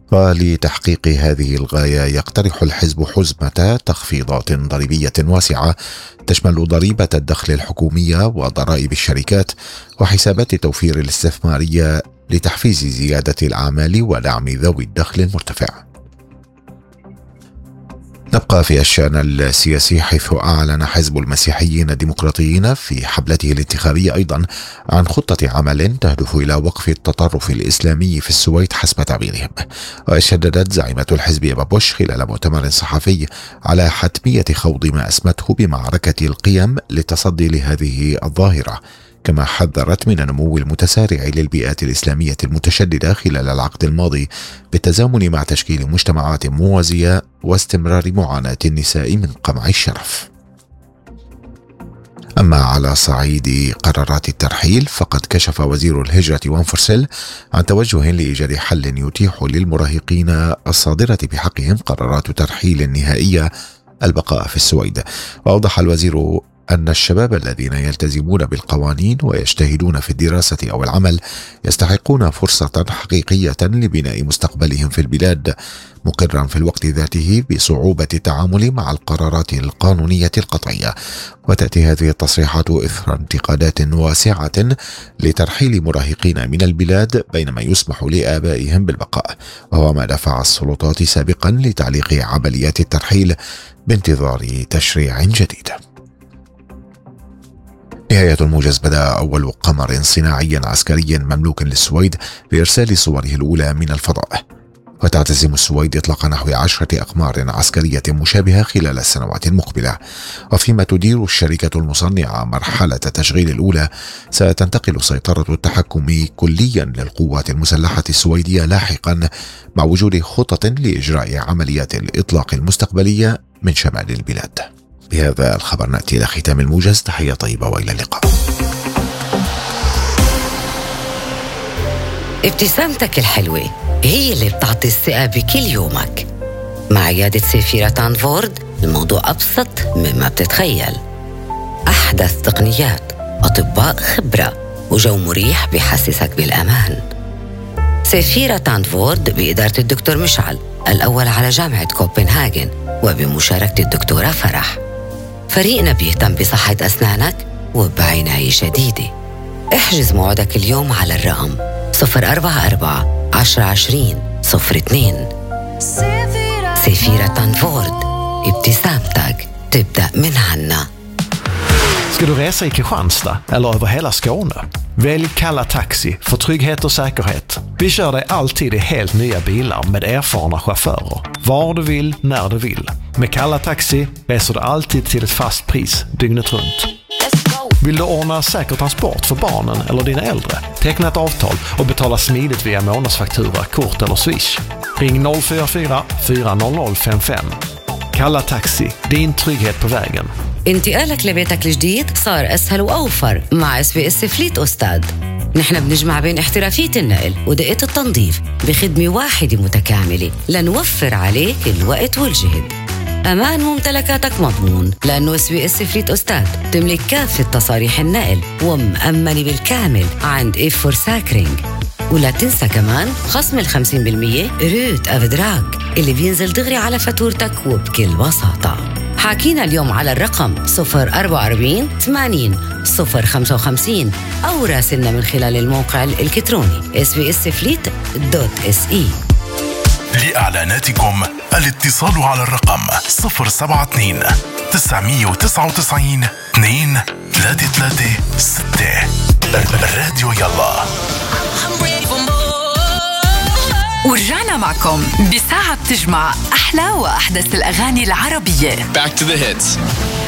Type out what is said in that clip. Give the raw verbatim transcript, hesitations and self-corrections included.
ولتحقيق هذه الغاية يقترح الحزب حزمة تخفيضات ضريبية واسعة تشمل ضريبة الدخل الحكومية وضرائب الشركات وحسابات التوفير الاستثمارية لتحفيز زيادة الأعمال ودعم ذوي الدخل المرتفع. نبقى في الشأن السياسي، حيث أعلن حزب المسيحيين الديمقراطيين في حملته الانتخابية أيضا عن خطة عمل تهدف إلى وقف التطرف الإسلامي في السويد حسب تعبيرهم. وشددت زعيمة الحزب إيفا بوش خلال مؤتمر صحفي على حتمية خوض ما أسمته بمعركة القيم للتصدي لهذه الظاهرة، كما حذرت من النمو المتسارع للبيئات الإسلامية المتشددة خلال العقد الماضي بالتزامن مع تشكيل مجتمعات موازية واستمرار معاناة النساء من قمع الشرف. أما على صعيد قرارات الترحيل، فقد كشف وزير الهجرة وانفرسل عن توجه لإيجاد حل يتيح للمراهقين الصادرة بحقهم قرارات ترحيل نهائية البقاء في السويد. وأوضح الوزير أن الشباب الذين يلتزمون بالقوانين ويجتهدون في الدراسة أو العمل يستحقون فرصة حقيقية لبناء مستقبلهم في البلاد، مقرا في الوقت ذاته بصعوبة التعامل مع القرارات القانونية القطعية. وتأتي هذه التصريحات إثر انتقادات واسعة لترحيل مراهقين من البلاد بينما يسمح لآبائهم بالبقاء، وهو ما دفع السلطات سابقا لتعليق عمليات الترحيل بانتظار تشريع جديد. نهاية الموجز. بدأ أول قمر صناعي عسكري مملوك للسويد بإرسال صوره الأولى من الفضاء، وتعتزم السويد إطلاق نحو عشرة أقمار عسكرية مشابهة خلال السنوات المقبلة. وفيما تدير الشركة المصنعة مرحلة تشغيل الأولى، ستنتقل سيطرة التحكم كليا للقوات المسلحة السويدية لاحقا، مع وجود خطط لإجراء عمليات الإطلاق المستقبلية من شمال البلاد. بهذا الخبر نأتي إلى ختام الموجز. تحية طيبة وإلى اللقاء. ابتسامتك الحلوة هي اللي بتعطي الثقة بكل يومك. مع عيادة سيفيرا تانفورد الموضوع أبسط مما بتتخيل. أحدث تقنيات، أطباء خبرة، وجو مريح بيحسسك بالأمان. سيفيرا تانفورد بإدارة الدكتور مشعل الأول على جامعة كوبنهاجن وبمشاركة الدكتورة فرح. فريقنا بيهتم بصحة أسنانك وبعناية شديدة. احجز موعدك اليوم على الرقم صفر أربعة أربعة عشرة عشرين صفر اثنين. سيفيرا تانفورد، ابتسامتك تبدأ من عنا. Ska du resa i Kristianstad eller över hela Skåne? Välj Kalla Taxi för trygghet och säkerhet. Vi kör dig alltid i helt nya bilar med erfarna chaufförer. Var du vill, när du vill. Med Kalla Taxi reser du alltid till ett fast pris dygnet runt. Vill du ordna säker transport för barnen eller dina äldre? Teckna ett avtal och betala smidigt via månadsfaktura, kort eller swish. Ring noll fyra fyra fyra noll noll fem fem. Kalla Taxi, din trygghet på vägen. انتقالك لبيتك الجديد صار أسهل وأوفر مع اس بي اس فليت أستاذ. نحن بنجمع بين احترافية النقل ودقة التنظيف بخدمة واحدة متكاملة لنوفر عليك الوقت والجهد. أمان ممتلكاتك مضمون، لأنه اس بي اس فليت أستاذ تملك كافة تصاريح النقل ومأمنة بالكامل عند إف فور ساكرينج. ولا تنسى كمان خصم الخمسين بالمية روت أفدراك اللي بينزل دغري على فاتورتك وبكل بساطة. حاكينا اليوم على الرقم صفر أربعة أربعين ثمانين صفر خمسة وخمسين أو راسلنا من خلال الموقع الإلكتروني اس بي اس فليت دوت اس اي. لإعلاناتكم الاتصال على الرقم صفر سبعة اثنين تسعمية وتسعة وتسعين اثنين ثلاثة ثلاثة ستة. الراديو يلا. ورجعنا معكم بساعة بتجمع أحلى وأحدث الأغاني العربية. Back to the hits.